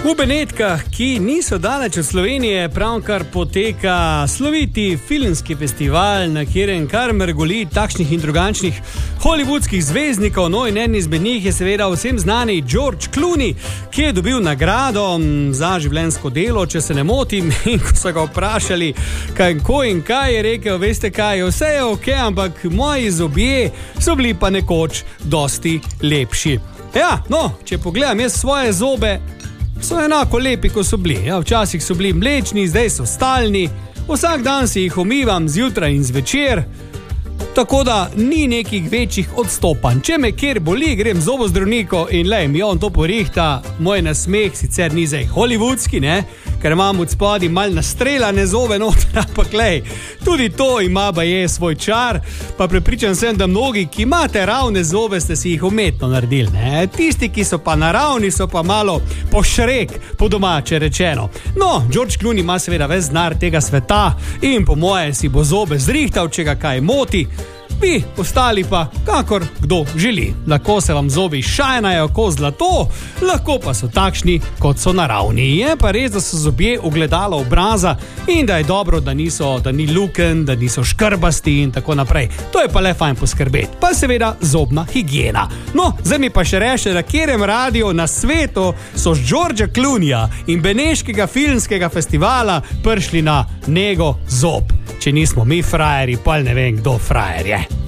V Benetkah, ki niso daleč od Slovenije, pravkar poteka sloviti filmski festival, na katerem kar mrgoli takšnih in drugačnih hollywoodskih zvezdnikov. No, in en izmed njih je seveda vsem znani George Clooney, ki je dobil nagrado za življenjsko delo, če se ne motim. In ko so ga vprašali, kako in kaj, je rekel, veste kaj, vse je ok, ampak moji zobje so bili pa nekoč dosti lepši. Ja, no, če pogledam jaz svoje zobe, so enako lepi, kot so bili. Ja, včasih so bili mlečni, zdaj so stalni. Vsak dan si jih umivam zjutraj in zvečer, tako da ni nekih večjih odstopanj. Če me kjer boli, grem z zobozdravniku in lej, mi on to porihta. Moj nasmeh sicer ni zdaj hollywoodski, ne? Ker imam od spodaj mal nastrelane zobe noter, ampak lej, tudi to ima baje svoj čar, pa prepričan sem, da mnogi, ki imate ravne zobe, ste si jih umetno naredili, ne? Tisti, ki so pa naravni, so pa malo pošrek, po domače rečeno. No, George Clooney ima seveda ves znar tega sveta in po moje si bo zobe zrihtal, če ga kaj moti. Vi ostali pa kakor kdo želi. Lahko se vam zobi šajnajo kot zlato, lahko pa so takšni, kot so naravni. Je pa res, da so zobje ogledalo obraza in da je dobro, da ni luken, da niso škrbasti in tako naprej. To je pa le fajn poskrbeti. Pa seveda zobna higiena. No, zdaj mi pa še reče, na katerem radiju na svetu so z Georgea Clooneyja in beneškega filmskega festivala prišli na nego zob. Če nismo mi frajeri, pa ne vem, kdo frajer je.